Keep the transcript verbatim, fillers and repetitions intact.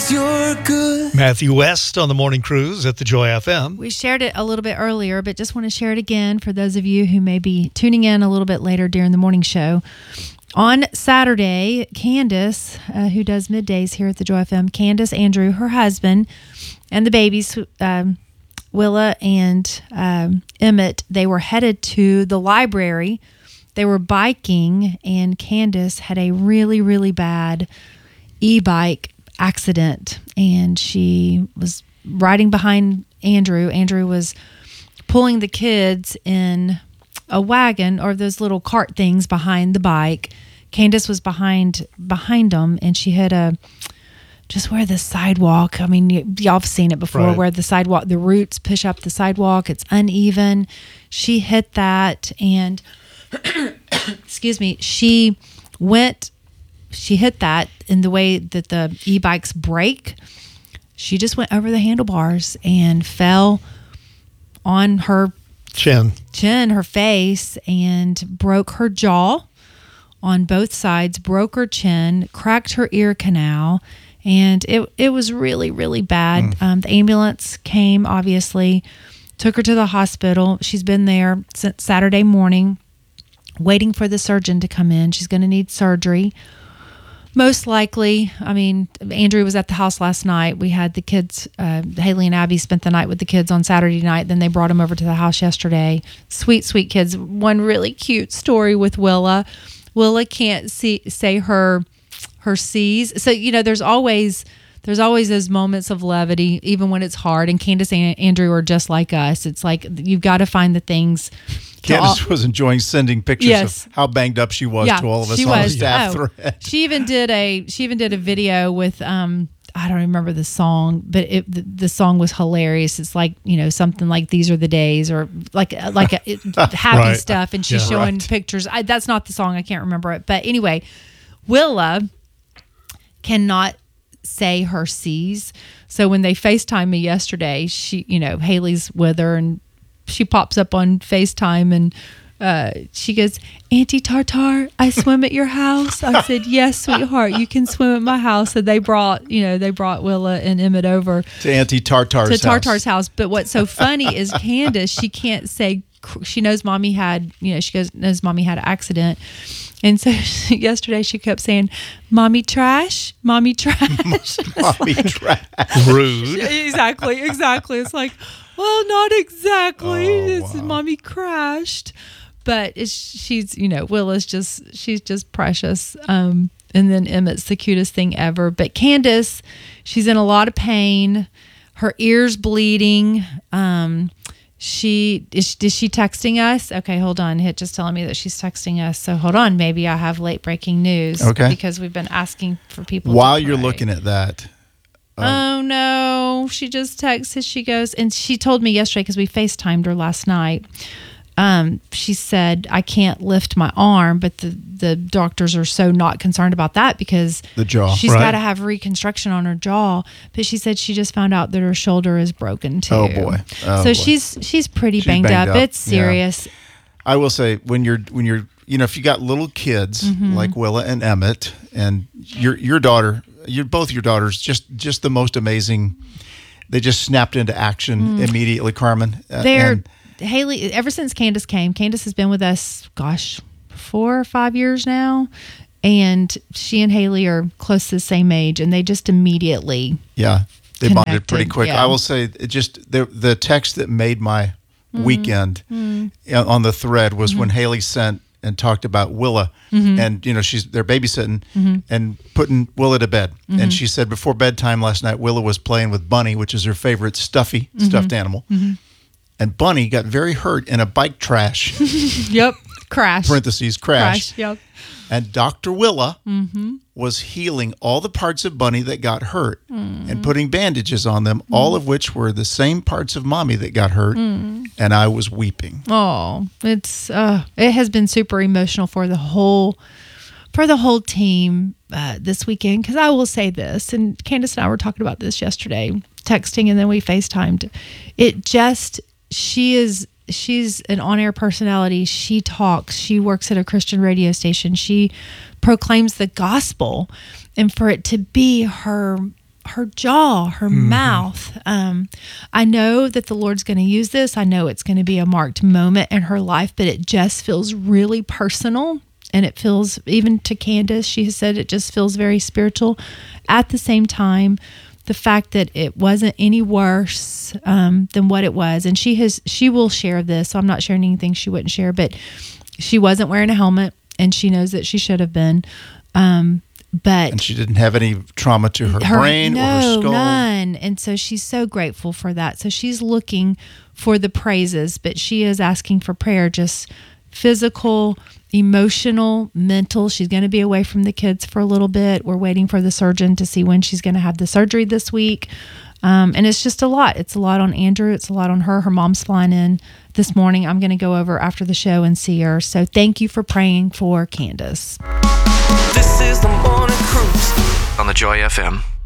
'cause you're good. Matthew West on the Morning Cruise at the Joy F M. We shared it a little bit earlier, but just want to share it again for those of you who may be tuning in a little bit later during the morning show. On Saturday, Candace, uh, who does middays here at the Joy F M, Candace, Andrew, her husband, and the babies, um, Willa and um, Emmett, they were headed to the library. They were biking, and Candace had a really, really bad e-bike accident, and she was riding behind Andrew. Andrew was pulling the kids in a wagon or those little cart things behind the bike. Candace was behind behind them, and she hit a just where the sidewalk. I mean, y- y'all have seen it before, Right. where the sidewalk, the roots push up the sidewalk. It's uneven. She hit that, and excuse me, she went. She hit that in the way that the e-bikes brake. She just went over the handlebars and fell on her Chin. chin, her face, and broke her jaw on both sides, broke her chin, cracked her ear canal, and it it was really, really bad. Mm. Um, the ambulance came, obviously, took her to the hospital. She's been there since Saturday morning, waiting for the surgeon to come in. She's going to need surgery. Most likely, I mean, Andrew was at the house last night. We had the kids, uh, Haley and Abby spent the night with the kids on Saturday night. Then they brought them over to the house yesterday. Sweet, sweet kids. One really cute story with Willa. Willa can't see say her her C's. So, you know, there's always there's always those moments of levity, even when it's hard. And Candace and Andrew are just like us. It's like you've got to find the things. Candace all, was enjoying sending pictures yes. of how banged up she was yeah, to all of us she on was. the staff oh, thread. She even did a she even did a video with um I don't remember the song, but it, the, the song was hilarious. It's like, you know, something like "These Are the Days" or like like a, it, happy right. stuff, and she's yeah, showing right. pictures. I, that's not the song. I can't remember it, but anyway, Willa cannot say her C's. So when they FaceTime me yesterday, she, you know, Haley's with her, and she pops up on FaceTime, and uh, she goes, "Auntie Tartar, I swim at your house." I said, "Yes, sweetheart, you can swim at my house." So they brought, you know, they brought Willa and Emmett over to Auntie Tartar's to Tartar's house. house. But what's so funny is Candace, she can't say, she knows mommy had, you know, she goes, knows mommy had an accident. And so she, yesterday she kept saying, "Mommy trash, mommy trash." Mommy like, trash. Rude. Exactly, exactly. It's like, well, not exactly. Oh, it's wow. mommy crashed. But it's, she's, you know, Willa's just, she's just precious. Um, and then Emmett's the cutest thing ever. But Candace, she's in a lot of pain. Her ear's bleeding. Um, she is, is she texting us? Okay, hold on. Hit just telling me that she's texting us. So hold on. Maybe I have late breaking news. Okay. Because we've been asking for people. While to you're pray. looking at that. Um, oh no, she just texts. She goes, and she told me yesterday, because we FaceTimed her last night. Um, she said, "I can't lift my arm," but the, the doctors are so not concerned about that because the jaw. she's Right. got to have reconstruction on her jaw. But she said she just found out that her shoulder is broken too. Oh, boy. Oh, so boy. she's she's pretty She's banged, banged up. up. It's serious. I will say when you're when you're you know if you got little kids Mm-hmm. like Willa and Emmett, and your your daughter, your both your daughters, just just the most amazing. They just snapped into action immediately, Carmen. Uh, They're and Haley, ever since Candace came, Candace has been with us, gosh, four or five years now. And she and Haley are close to the same age, and they just immediately. yeah, they bonded Connected, pretty quick. yeah. I will say, it just the the text that made my Mm-hmm. weekend uh, on the thread was when Haley sent and talked about Willa, Mm-hmm. and you know she's they're babysitting and putting Willa to bed, Mm-hmm. and she said before bedtime last night Willa was playing with Bunny, which is her favorite stuffy Mm-hmm. stuffed animal, and Bunny got very hurt in a bike trash Yep. Crash. parentheses crash, Crash. Yep. and Doctor Willa Mm-hmm. was healing all the parts of Bunny that got hurt and putting bandages on them, all of which were the same parts of Mommy that got hurt, and I was weeping. Oh, it's uh, it has been super emotional for the whole for the whole team uh, this weekend. Because I will say this, and Candace and I were talking about this yesterday, texting, and then we FaceTimed. It just she is. She's an on-air personality. She talks. She works at a Christian radio station. She proclaims the gospel, and for it to be her her jaw, her Mm-hmm. mouth. Um, I know that the Lord's going to use this. I know it's going to be a marked moment in her life, but it just feels really personal. And it feels, even to Candace, she has said it just feels very spiritual. At the same time, the fact that it wasn't any worse um, than what it was. And she has, she will share this. So I'm not sharing anything she wouldn't share, but she wasn't wearing a helmet and she knows that she should have been. Um, but And she didn't have any trauma to her, brain no, or her skull. none. And so she's so grateful for that. So she's looking for the praises, but she is asking for prayer, just physical, emotional, mental. She's going to be away from the kids for a little bit. We're waiting for the surgeon to see when she's going to have the surgery this week. Um, and it's just a lot. It's a lot on Andrew. It's a lot on her. Her mom's flying in this morning. I'm going to go over after the show and see her. So thank you for praying for Candace. This is the morning cruise on the Joy F M.